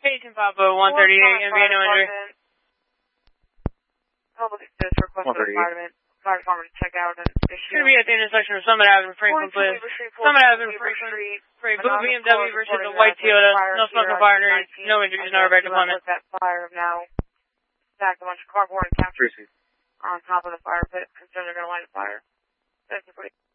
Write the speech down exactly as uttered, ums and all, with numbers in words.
Station Papa, one thirty-eight, M V A no injury. Public assist request for the fire department. Fire department to check out and issue. It's going to be at the intersection of Summit Avenue and Franklin Place. Summit Avenue and Franklin. For a blue B M W versus a white Toyota. No smoke or fire, no injuries, no back deployment. That fire have now stacked a bunch of cardboard and captured on top of the fire pit. Concerned they're going to light a fire. That's pretty.